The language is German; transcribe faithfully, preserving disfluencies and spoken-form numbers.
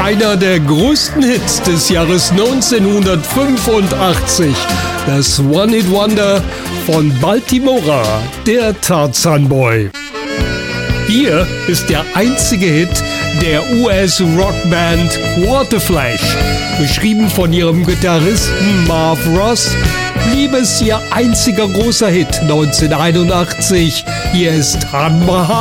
einer der größten Hits des Jahres neunzehnhundertfünfundachtzig. Das One-Hit-Wonder von Baltimora, der Tarzan Boy. Hier ist der einzige Hit der U S-Rockband Quarterflash. Geschrieben von ihrem Gitarristen Marv Ross, blieb es ihr einziger großer Hit neunzehnhunderteinundachtzig. Hier ist Han Maha.